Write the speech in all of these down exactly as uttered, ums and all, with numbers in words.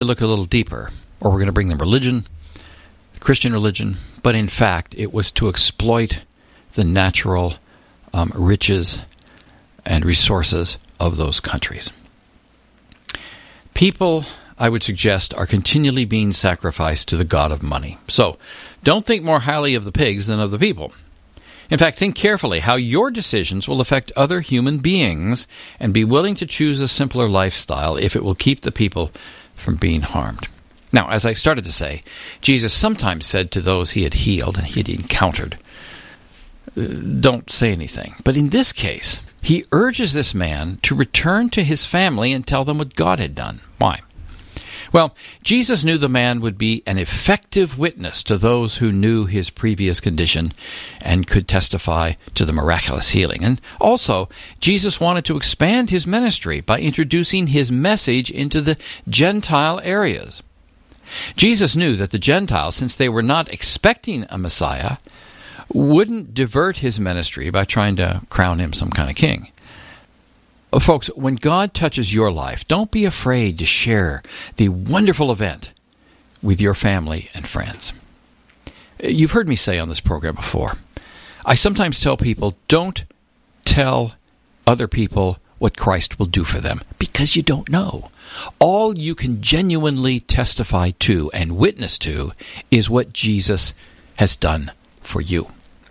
look a little deeper, or we're going to bring them religion, Christian religion, but in fact it was to exploit the natural um, riches and resources of those countries. People, I would suggest, are continually being sacrificed to the god of money. So, don't think more highly of the pigs than of the people. In fact, think carefully how your decisions will affect other human beings, and be willing to choose a simpler lifestyle if it will keep the people from being harmed. Now, as I started to say, Jesus sometimes said to those he had healed and he had encountered, don't say anything. But in this case, he urges this man to return to his family and tell them what God had done. Why? Well, Jesus knew the man would be an effective witness to those who knew his previous condition and could testify to the miraculous healing. And also, Jesus wanted to expand his ministry by introducing his message into the Gentile areas. Jesus knew that the Gentiles, since they were not expecting a Messiah, wouldn't divert his ministry by trying to crown him some kind of king. Folks, when God touches your life, don't be afraid to share the wonderful event with your family and friends. You've heard me say on this program before, I sometimes tell people, don't tell other people what Christ will do for them, because you don't know. All you can genuinely testify to and witness to is what Jesus has done for you.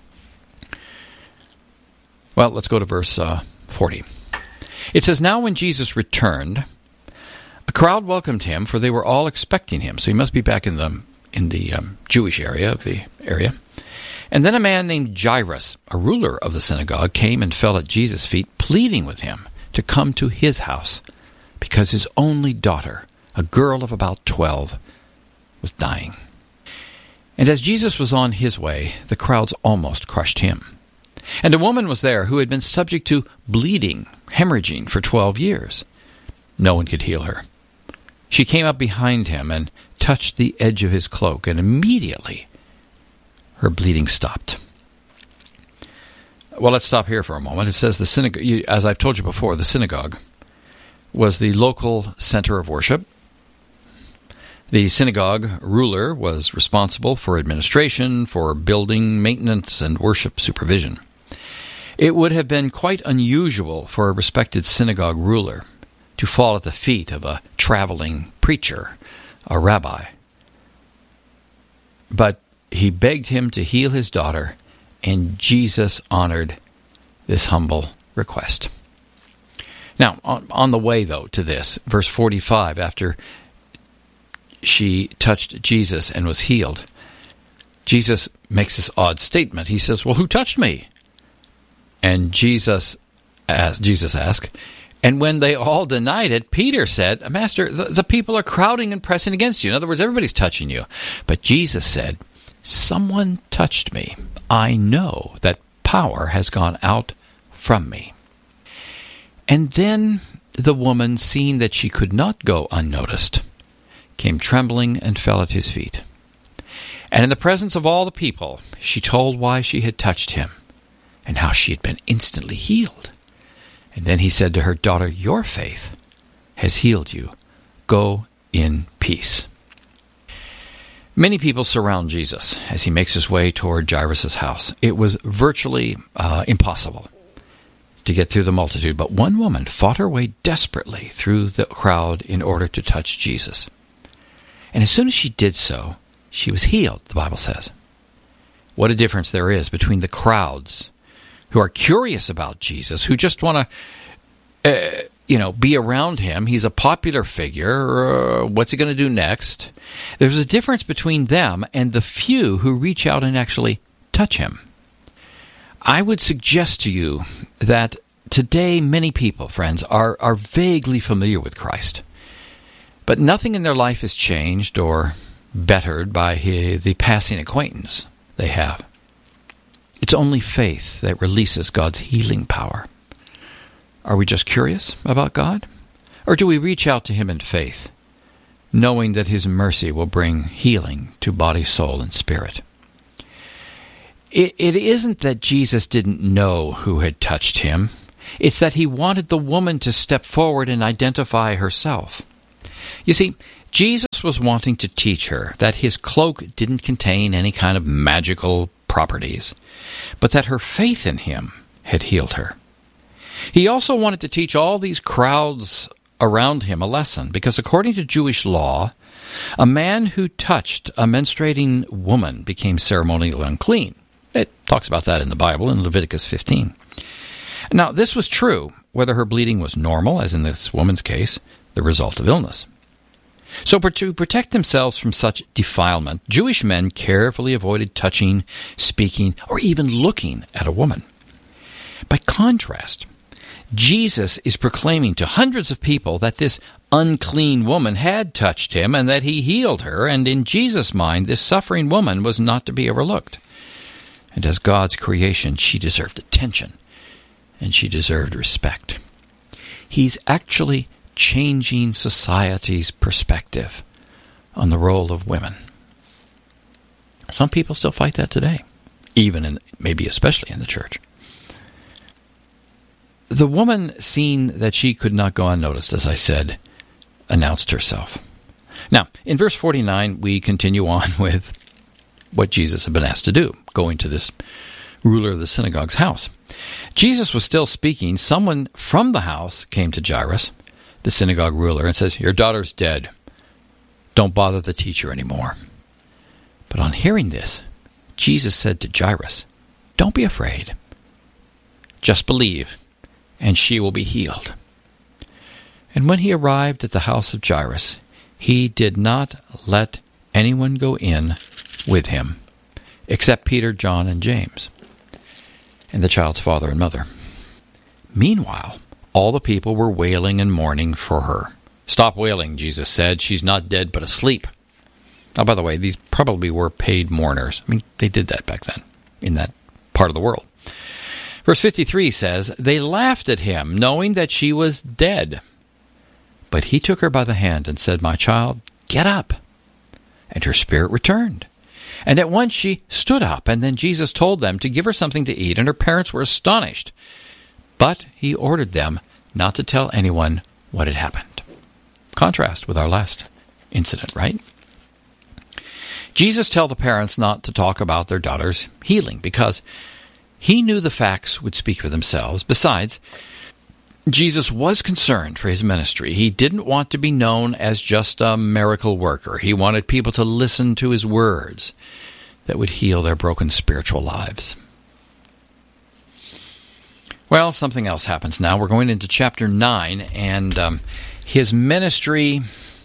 Well, let's go to verse uh, forty. It says, now when Jesus returned, a crowd welcomed him, for they were all expecting him. So he must be back in the in the um, Jewish area of the area. And then a man named Jairus, a ruler of the synagogue, came and fell at Jesus' feet, pleading with him to come to his house, because his only daughter, a girl of about twelve, was dying. And as Jesus was on his way, the crowds almost crushed him. And a woman was there who had been subject to bleeding, hemorrhaging for twelve years. No one could heal her. She came up behind him and touched the edge of his cloak, and immediately her bleeding stopped. Well, let's stop here for a moment. It says the synagogue, as I've told you before, the synagogue was the local center of worship. The synagogue ruler was responsible for administration, for building maintenance, and worship supervision. It would have been quite unusual for a respected synagogue ruler to fall at the feet of a traveling preacher, a rabbi. But he begged him to heal his daughter, and Jesus honored this humble request. Now, on, on the way, though, to this, verse forty-five, after she touched Jesus and was healed, Jesus makes this odd statement. He says, well, who touched me? And Jesus asked, Jesus asked, and when they all denied it, Peter said, Master, the, the people are crowding and pressing against you. In other words, everybody's touching you. But Jesus said, someone touched me. I know that power has gone out from me. And then the woman, seeing that she could not go unnoticed, came trembling and fell at his feet. And in the presence of all the people, she told why she had touched him, and how she had been instantly healed. And then he said to her, daughter, your faith has healed you. Go in peace. Many people surround Jesus as he makes his way toward Jairus' house. It was virtually uh, impossible to get through the multitude, but one woman fought her way desperately through the crowd in order to touch Jesus. And as soon as she did so, she was healed, the Bible says. What a difference there is between the crowds who are curious about Jesus, who just want to, uh, you know, be around him. He's a popular figure. Uh, what's he going to do next? There's a difference between them and the few who reach out and actually touch him. I would suggest to you that today many people, friends, are, are vaguely familiar with Christ. But nothing in their life is changed or bettered by his, the passing acquaintance they have. It's only faith that releases God's healing power. Are we just curious about God? Or do we reach out to him in faith, knowing that his mercy will bring healing to body, soul, and spirit? It, it isn't that Jesus didn't know who had touched him. It's that he wanted the woman to step forward and identify herself. You see, Jesus Jesus was wanting to teach her that his cloak didn't contain any kind of magical properties, but that her faith in him had healed her. He also wanted to teach all these crowds around him a lesson, because according to Jewish law, a man who touched a menstruating woman became ceremonially unclean. It talks about that in the Bible in Leviticus fifteen. Now, this was true whether her bleeding was normal, as in this woman's case, the result of illness. So to protect themselves from such defilement, Jewish men carefully avoided touching, speaking, or even looking at a woman. By contrast, Jesus is proclaiming to hundreds of people that this unclean woman had touched him and that he healed her, and in Jesus' mind, this suffering woman was not to be overlooked. And as God's creation, she deserved attention, and she deserved respect. He's actually changing society's perspective on the role of women. Some people still fight that today, even in, maybe especially in the church. The woman, seeing that she could not go unnoticed, as I said, announced herself. Now, in verse forty-nine, we continue on with what Jesus had been asked to do, going to this ruler of the synagogue's house. Jesus was still speaking. Someone from the house came to Jairus, the synagogue ruler, and says, "Your daughter's dead. Don't bother the teacher anymore." But on hearing this, Jesus said to Jairus, "Don't be afraid. Just believe, and she will be healed." And when he arrived at the house of Jairus, he did not let anyone go in with him, except Peter, John, and James, and the child's father and mother. Meanwhile, all the people were wailing and mourning for her. "Stop wailing," Jesus said. "She's not dead, but asleep." Now, by the way, these probably were paid mourners. I mean, they did that back then in that part of the world. Verse fifty-three says, "They laughed at him, knowing that she was dead. But he took her by the hand and said, 'My child, get up.' And her spirit returned. And at once she stood up, and then Jesus told them to give her something to eat, and her parents were astonished. But he ordered them not to tell anyone what had happened." Contrast with our last incident, right? Jesus told the parents not to talk about their daughter's healing, because he knew the facts would speak for themselves. Besides, Jesus was concerned for his ministry. He didn't want to be known as just a miracle worker. He wanted people to listen to his words that would heal their broken spiritual lives. Well, something else happens now. We're going into chapter nine, and um, his ministry,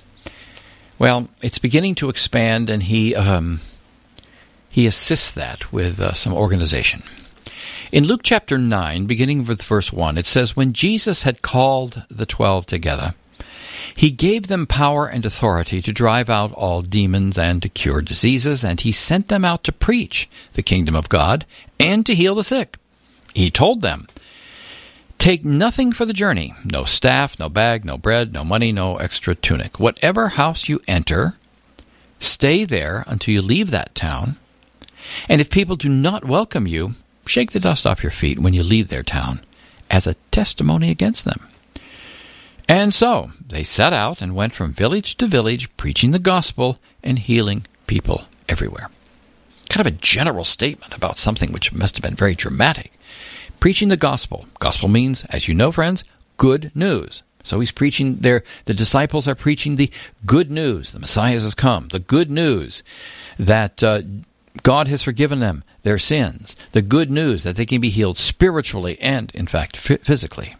well, it's beginning to expand, and he um, he assists that with uh, some organization. In Luke chapter nine, beginning with verse one, it says, "When Jesus had called the twelve together, he gave them power and authority to drive out all demons and to cure diseases, and he sent them out to preach the kingdom of God and to heal the sick. He told them, 'Take nothing for the journey, no staff, no bag, no bread, no money, no extra tunic. Whatever house you enter, stay there until you leave that town. And if people do not welcome you, shake the dust off your feet when you leave their town, as a testimony against them.' And so they set out and went from village to village, preaching the gospel and healing people everywhere." Kind of a general statement about something which must have been very dramatic. Preaching the gospel. Gospel means, as you know, friends, good news. So he's preaching there. The disciples are preaching the good news. The Messiah has come. The good news that uh, God has forgiven them their sins. The good news that they can be healed spiritually and, in fact, physically.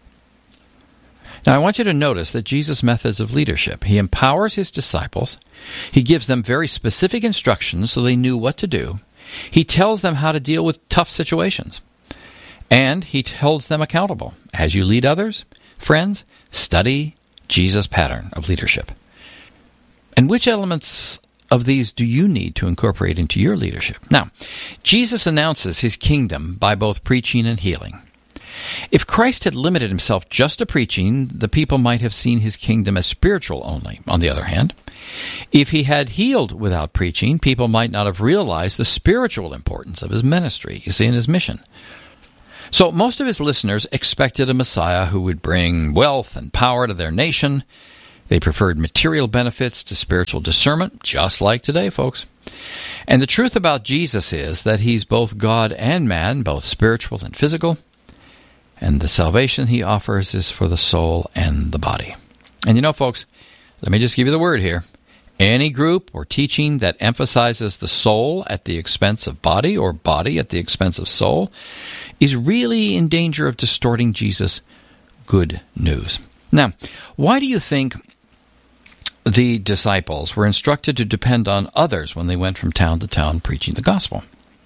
Now, I want you to notice that Jesus' methods of leadership. He empowers his disciples. He gives them very specific instructions so they knew what to do. He tells them how to deal with tough situations. And he holds them accountable. As you lead others, friends, study Jesus' pattern of leadership. And which elements of these do you need to incorporate into your leadership? Now, Jesus announces his kingdom by both preaching and healing. If Christ had limited himself just to preaching, the people might have seen his kingdom as spiritual only. On the other hand, if he had healed without preaching, people might not have realized the spiritual importance of his ministry, you see, in his mission. So most of his listeners expected a Messiah who would bring wealth and power to their nation, They preferred material benefits to spiritual discernment, just like today, folks. And the truth about Jesus is that he's both God and man, both spiritual and physical. And the salvation he offers is for the soul and the body. And you know, folks, let me just give you the word here. Any group or teaching that emphasizes the soul at the expense of body or body at the expense of soul is really in danger of distorting Jesus' good news. Now, why do you think the disciples were instructed to depend on others when they went from town to town preaching the gospel?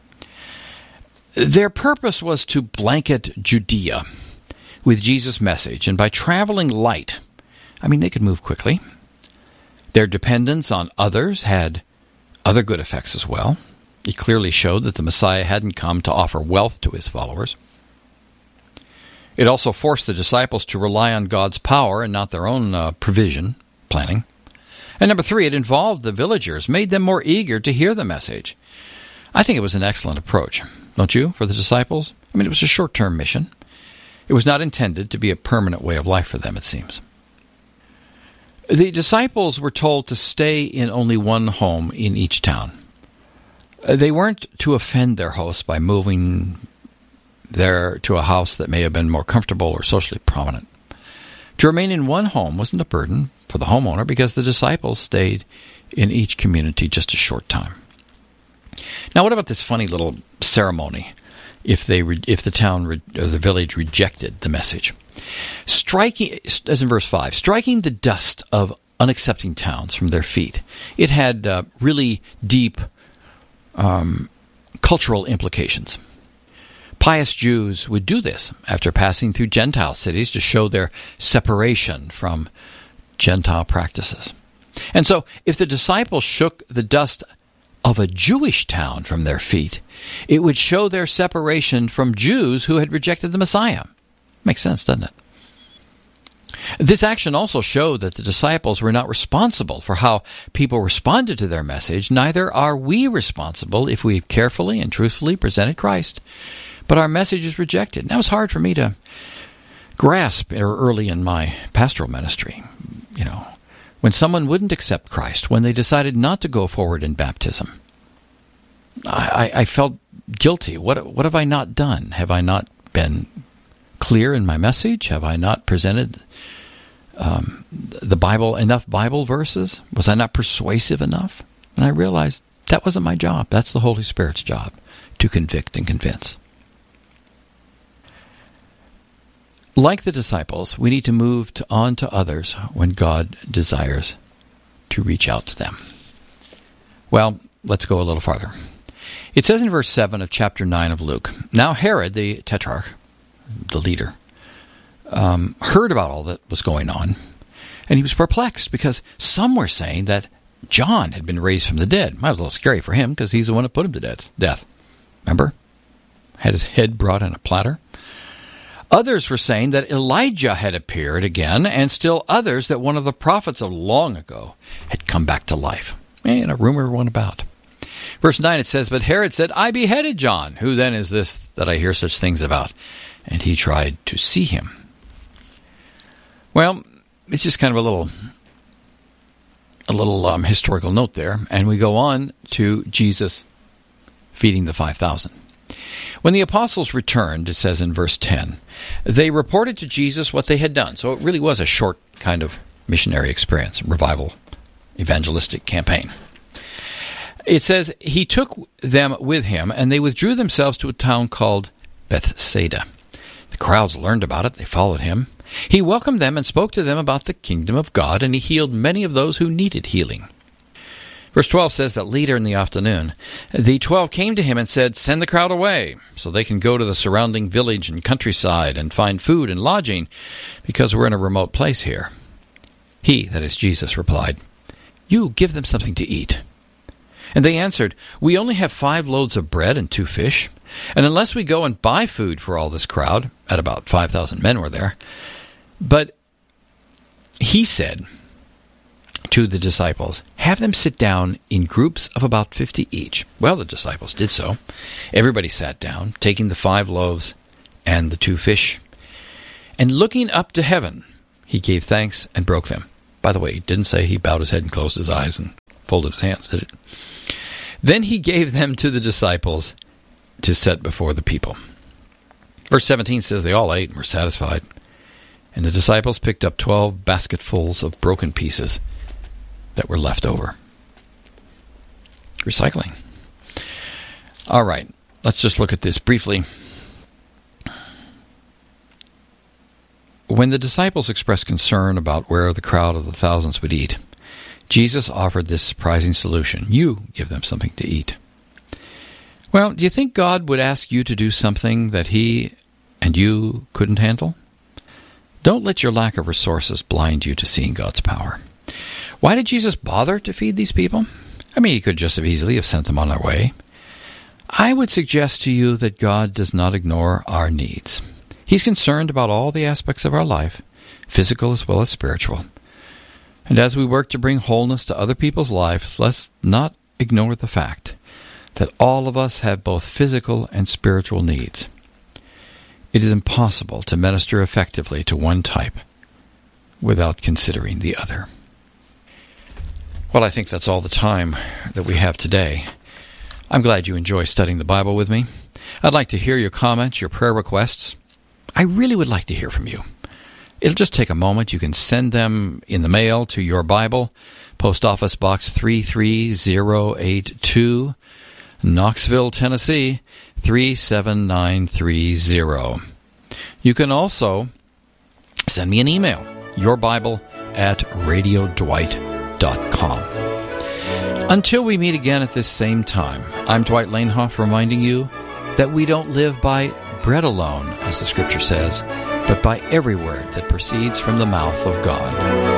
Their purpose was to blanket Judea with Jesus' message, and by traveling light, I mean, they could move quickly. Their dependence on others had other good effects as well. It clearly showed that the Messiah hadn't come to offer wealth to his followers. It also forced the disciples to rely on God's power and not their own uh, provision, planning. And number three, it involved the villagers, made them more eager to hear the message. I think it was an excellent approach, don't you, for the disciples? I mean, it was a short-term mission. It was not intended to be a permanent way of life for them, it seems. The disciples were told to stay in only one home in each town. They weren't to offend their hosts by moving there to a house that may have been more comfortable or socially prominent. To remain in one home wasn't a burden for the homeowner because the disciples stayed in each community just a short time. Now, what about this funny little ceremony if they re- if the town re- or the village rejected the message? Striking, as in verse five, striking the dust of unaccepting towns from their feet. It had uh, really deep um, cultural implications. Pious Jews would do this after passing through Gentile cities to show their separation from Gentile practices. And so, if the disciples shook the dust of a Jewish town from their feet, it would show their separation from Jews who had rejected the Messiah. Makes sense, doesn't it? This action also showed that the disciples were not responsible for how people responded to their message. Neither are we responsible if we carefully and truthfully presented Christ, but our message is rejected. And that was hard for me to grasp early in my pastoral ministry. You know, when someone wouldn't accept Christ, when they decided not to go forward in baptism, I, I felt guilty. What, what have I not done? Have I not been clear in my message? Have I not presented um, the Bible, enough Bible verses? Was I not persuasive enough? And I realized that wasn't my job. That's the Holy Spirit's job, to convict and convince. Like the disciples, we need to move to, on to others when God desires to reach out to them. Well, let's go a little farther. It says in verse seven of chapter nine of Luke, "Now Herod, the tetrarch," the leader, um, heard about all that was going on, and he was perplexed because some were saying that John had been raised from the dead. That was a little scary for him because he's the one that put him to death. Death. Remember? Had his head brought on a platter. Others were saying that Elijah had appeared again, and still others that one of the prophets of long ago had come back to life. And a rumor went about. Verse nine, it says, "But Herod said, I beheaded John. Who then is this that I hear such things about?" And he tried to see him. Well, it's just kind of a little, a little um, historical note there. And we go on to Jesus feeding the five thousand. When the apostles returned, it says in verse ten, they reported to Jesus what they had done. So it really was a short kind of missionary experience, revival, evangelistic campaign. It says, he took them with him, and they withdrew themselves to a town called Bethsaida. The crowds learned about it. They followed him. He welcomed them and spoke to them about the kingdom of God, and he healed many of those who needed healing. Verse twelve says that later in the afternoon, the twelve came to him and said, "Send the crowd away, so they can go to the surrounding village and countryside and find food and lodging, because we're in a remote place here." He, that is Jesus, replied, "You give them something to eat." And they answered, "We only have five loaves of bread and two fish, and unless we go and buy food for all this crowd," at about five thousand men were there. But he said to the disciples, "Have them sit down in groups of about fifty each." Well, the disciples did so. Everybody sat down, taking the five loaves and the two fish. And looking up to heaven, he gave thanks and broke them. By the way, it didn't say he bowed his head and closed his eyes and folded his hands, did it? Then he gave them to the disciples to set before the people. Verse seventeen says they all ate and were satisfied. And the disciples picked up twelve basketfuls of broken pieces that were left over. Recycling. All right, let's just look at this briefly. When the disciples expressed concern about where the crowd of the thousands would eat, Jesus offered this surprising solution. You give them something to eat. Well, do you think God would ask you to do something that he and you couldn't handle? Don't let your lack of resources blind you to seeing God's power. Why did Jesus bother to feed these people? I mean, he could just have easily have sent them on their way. I would suggest to you that God does not ignore our needs. He's concerned about all the aspects of our life, physical as well as spiritual. And as we work to bring wholeness to other people's lives, let's not ignore the fact that all of us have both physical and spiritual needs. It is impossible to minister effectively to one type without considering the other. Well, I think that's all the time that we have today. I'm glad you enjoy studying the Bible with me. I'd like to hear your comments, your prayer requests. I really would like to hear from you. It'll just take a moment. You can send them in the mail to your Bible, Post Office Box three three zero eight two, Knoxville, Tennessee, three seven nine three zero. You can also send me an email, yourbible at radio dwight dot com. Until we meet again at this same time, I'm Dwight Lanehoff reminding you that we don't live by bread alone, as the Scripture says, but by every word that proceeds from the mouth of God.